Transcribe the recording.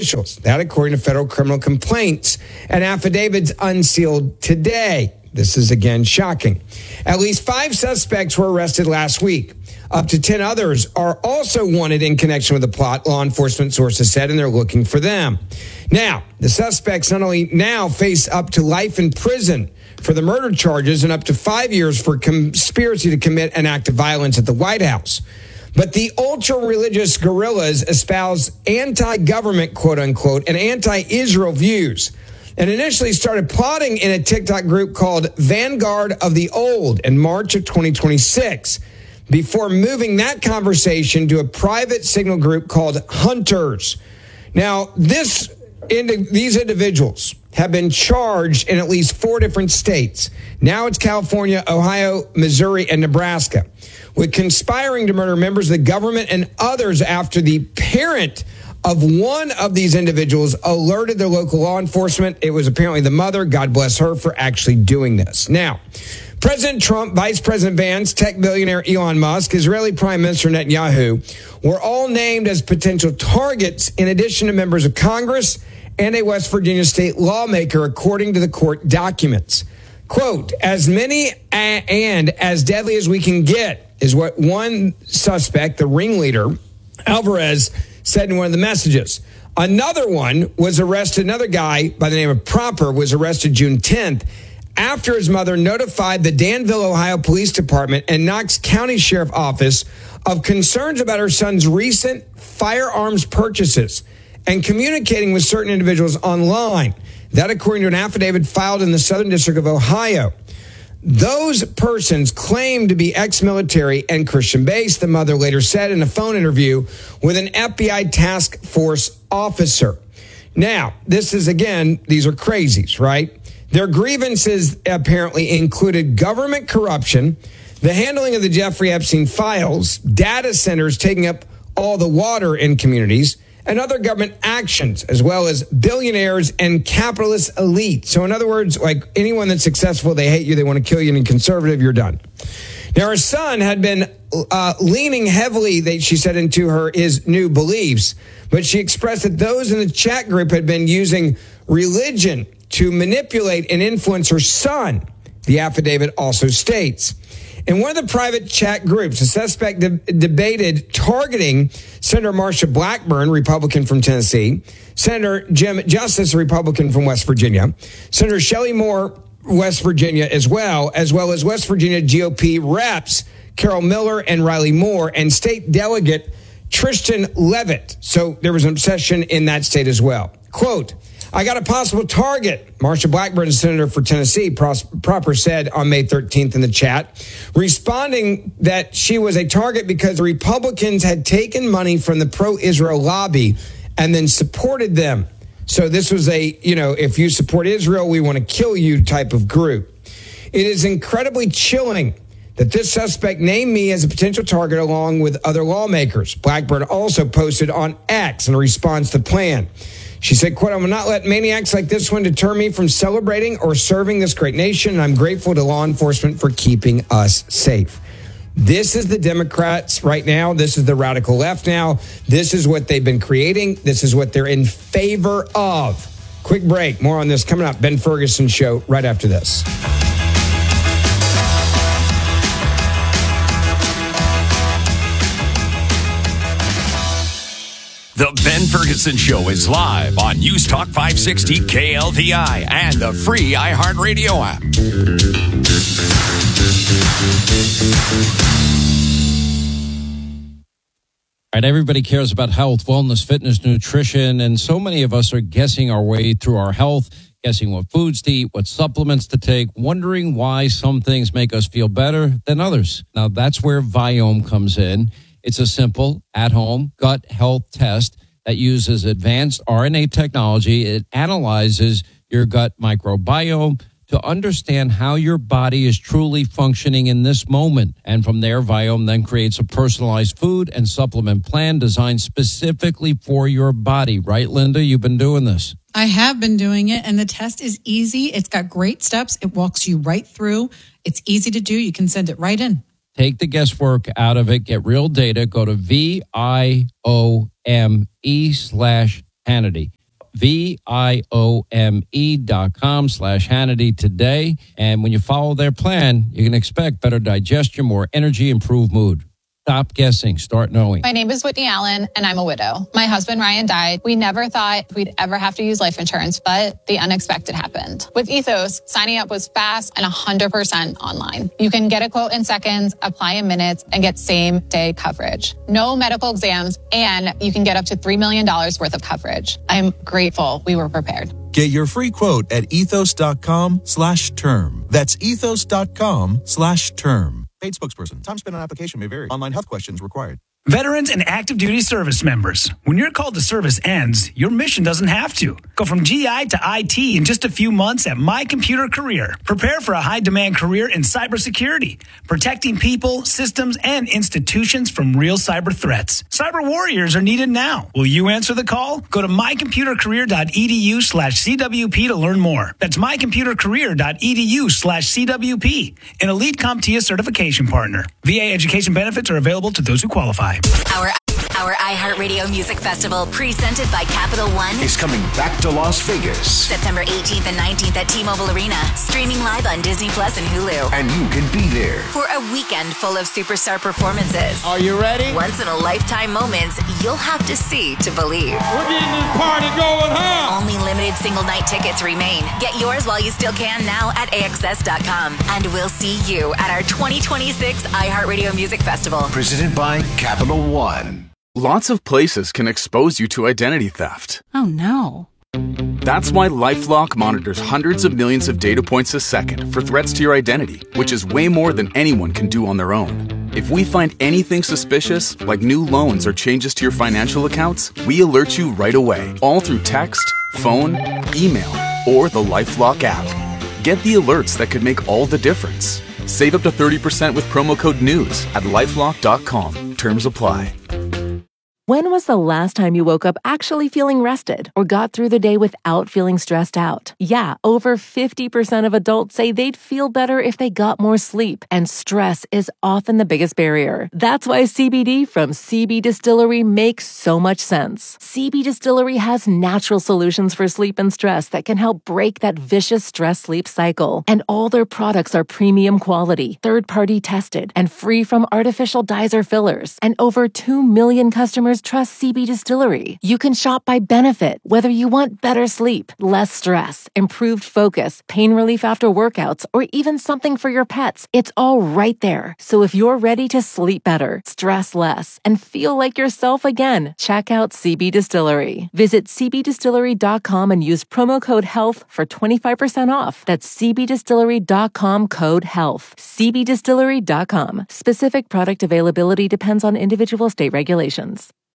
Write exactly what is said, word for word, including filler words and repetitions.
officials. That according to federal criminal complaints and affidavits unsealed today. This is again shocking. At least five suspects were arrested last week. Up to ten others are also wanted in connection with the plot, law enforcement sources said, and they're looking for them. Now, the suspects not only now face up to life in prison for the murder charges and up to five years for conspiracy to commit an act of violence at the White House, but the ultra-religious guerrillas espouse anti-government, quote-unquote, and anti-Israel views, and initially started plotting in a TikTok group called Vanguard of the Old in March of twenty twenty-six, before moving that conversation to a private signal group called Hunters. Now, this these individuals have been charged in at least four different states. Now it's California, Ohio, Missouri, and Nebraska, with conspiring to murder members of the government and others after the parent of one of these individuals alerted their local law enforcement. It was apparently the mother. God bless her for actually doing this. Now, President Trump, Vice President Vance, tech billionaire Elon Musk, Israeli Prime Minister Netanyahu were all named as potential targets in addition to members of Congress and a West Virginia state lawmaker, according to the court documents. Quote, as many a- and as deadly as we can get is what one suspect, the ringleader, Alvarez, said in one of the messages. Another one was arrested, another guy by the name of Proper was arrested June tenth after his mother notified the Danville, Ohio Police Department and Knox County Sheriff Office of concerns about her son's recent firearms purchases and communicating with certain individuals online. That according to an affidavit filed in the Southern District of Ohio. Those persons claimed to be ex-military and Christian-based, the mother later said in a phone interview with an F B I task force officer. Now, this is, again, these are crazies, right? Their grievances apparently included government corruption, the handling of the Jeffrey Epstein files, data centers taking up all the water in communities, and other government actions, as well as billionaires and capitalist elite. So in other words, like anyone that's successful, they hate you, they want to kill you, and conservative, you're done. Now, her son had been uh, leaning heavily, they, she said, into her his new beliefs, but she expressed that those in the chat group had been using religion to manipulate and influence her son, the affidavit also states. In one of the private chat groups, the suspect de- debated targeting Senator Marsha Blackburn, Republican from Tennessee, Senator Jim Justice, a Republican from West Virginia, Senator Shelley Moore, West Virginia as well, as well as West Virginia G O P reps Carol Miller and Riley Moore, and state delegate Tristan Levitt. So there was an obsession in that state as well. Quote, I got a possible target, Marsha Blackburn, senator for Tennessee, Proper said on May thirteenth in the chat, responding that she was a target because the Republicans had taken money from the pro-Israel lobby and then supported them. So this was a, you know, if you support Israel, we want to kill you type of group. It is incredibly chilling that this suspect named me as a potential target along with other lawmakers. Blackburn also posted on X in response to the plan. She said, quote, I will not let maniacs like this one deter me from celebrating or serving this great nation, and I'm grateful to law enforcement for keeping us safe. This is the Democrats right now. This is the radical left now. This is what they've been creating. This is what they're in favor of. Quick break. More on this coming up. Ben Ferguson Show right after this. The Ben Ferguson Show is live on News Talk five sixty K L V I and the free iHeartRadio app. All right, everybody cares about health, wellness, fitness, nutrition, and so many of us are guessing our way through our health, guessing what foods to eat, what supplements to take, wondering why some things make us feel better than others. Now, that's where Viome comes in. It's a simple, at-home gut health test that uses advanced R N A technology. It analyzes your gut microbiome to understand how your body is truly functioning in this moment. And from there, Viome then creates a personalized food and supplement plan designed specifically for your body. Right, Linda? You've been doing this. I have been doing it, and the test is easy. It's got great steps. It walks you right through. It's easy to do. You can send it right in. Take the guesswork out of it. Get real data. Go to V I O M E slash Hannity. V I O M E dot com slash Hannity today. And when you follow their plan, you can expect better digestion, more energy, improved mood. Stop guessing. Start knowing. My name is Whitney Allen, and I'm a widow. My husband, Ryan, died. We never thought we'd ever have to use life insurance, but the unexpected happened. With Ethos, signing up was fast and one hundred percent online. You can get a quote in seconds, apply in minutes, and get same-day coverage. No medical exams, and you can get up to three million dollars worth of coverage. I'm grateful we were prepared. Get your free quote at ethos.com slash term. That's ethos.com slash term. Paid spokesperson. Time spent on application may vary. Online health questions required. Veterans and active duty service members, when your call to service ends, your mission doesn't have to. Go from G I to I T in just a few months at My Computer Career. Prepare for a high-demand career in cybersecurity, protecting people, systems, and institutions from real cyber threats. Cyber warriors are needed now. Will you answer the call? Go to mycomputercareer.edu slash CWP to learn more. That's mycomputercareer.edu slash CWP, an elite CompTIA certification partner. V A education benefits are available to those who qualify. Our Our iHeartRadio Music Festival, presented by Capital One, is coming back to Las Vegas. September eighteenth and nineteenth at T-Mobile Arena, streaming live on Disney Plus and Hulu. And you can be there For a weekend full of superstar performances. Are you ready? Once-in-a-lifetime moments you'll have to see to believe. We're getting this party going, huh? Only limited single-night tickets remain. Get yours while you still can now at A X S dot com. And we'll see you at our twenty twenty-six iHeartRadio Music Festival. Presented by Capital One. Lots of places can expose you to identity theft. Oh, no. That's why LifeLock monitors hundreds of millions of data points a second for threats to your identity, which is way more than anyone can do on their own. If we find anything suspicious, like new loans or changes to your financial accounts, we alert you right away, all through text, phone, email, or the LifeLock app. Get the alerts that could make all the difference. Save up to thirty percent with promo code NEWS at lifelock dot com. Terms apply. When was the last time you woke up actually feeling rested or got through the day without feeling stressed out? Yeah, over fifty percent of adults say they'd feel better if they got more sleep, and stress is often the biggest barrier. That's why C B D from C B Distillery makes so much sense. C B Distillery has natural solutions for sleep and stress that can help break that vicious stress-sleep cycle. And all their products are premium quality, third-party tested, and free from artificial dyes or fillers. And over two million customers trust C B Distillery. You can shop by benefit, whether you want better sleep, less stress, improved focus, pain relief after workouts, or even something for your pets. It's all right there. So if you're ready to sleep better, stress less, and feel like yourself again, check out C B Distillery. Visit c b distillery dot com and use promo code HEALTH for twenty-five percent off. That's c b distillery dot com code HEALTH. c b distillery dot com. Specific product availability depends on individual state regulations.